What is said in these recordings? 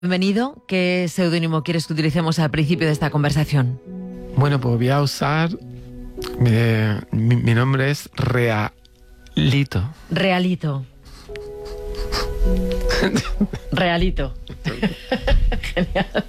Bienvenido. ¿Qué seudónimo quieres que utilicemos al principio de esta conversación? Bueno, pues voy a usar... mi nombre es Realito. Realito. Realito. Genial.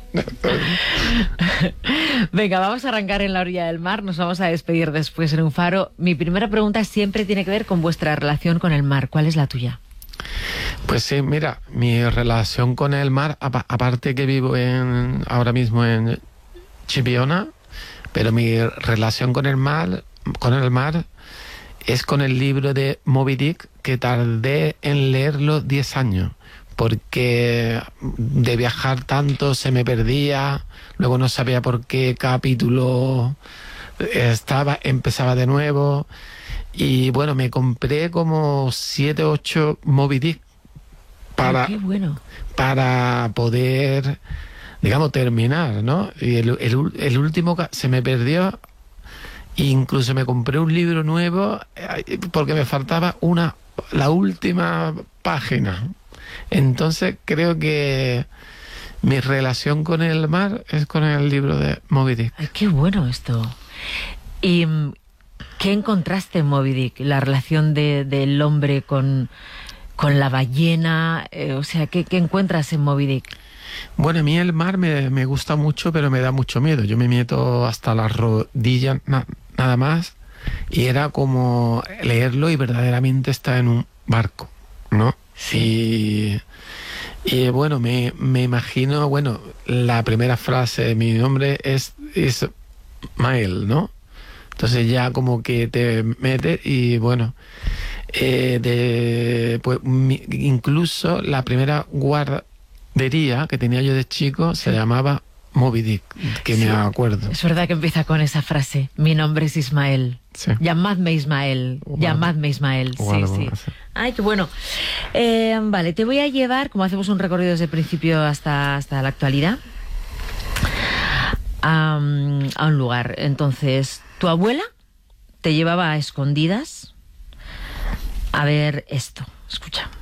Venga, vamos a arrancar en la orilla del mar. Nos vamos a despedir después en un faro. Mi primera pregunta siempre tiene que ver con vuestra relación con el mar. ¿Cuál es la tuya? Pues sí, mira, mi relación con el mar, aparte que vivo ahora mismo en Chipiona, pero mi relación con el mar es con el libro de Moby Dick, que tardé en leerlo 10 años, porque de viajar tanto se me perdía, luego no sabía por qué capítulo empezaba de nuevo, y bueno, me compré como 7 o 8 Moby Dick ¡Qué bueno! para poder, digamos, terminar, ¿no? Y el último se me perdió. Incluso me compré un libro nuevo porque me faltaba la última página. Entonces creo que mi relación con el mar es con el libro de Moby Dick. ¡Ay, qué bueno esto! ¿Y qué encontraste en Moby Dick? La relación del hombre con la ballena, o sea, ¿qué encuentras en Moby Dick? Bueno, a mí el mar me gusta mucho, pero me da mucho miedo. Yo me meto hasta las rodillas nada más, y era como leerlo y verdaderamente estar en un barco, ¿no? Sí. Y bueno, me imagino, bueno, la primera frase, mi nombre es Ismael, ¿no? Entonces ya como que te metes y bueno... pues, incluso la primera guardería que tenía yo de chico se llamaba Moby Dick, que me acuerdo. Es verdad que empieza con esa frase: mi nombre es Ismael. Sí. Llamadme Ismael. Llamadme Ismael. Sí. Ay, qué bueno. Vale, te voy a llevar, como hacemos un recorrido desde el principio hasta la actualidad, a un lugar. Entonces, tu abuela te llevaba a escondidas a ver esto. Escucha.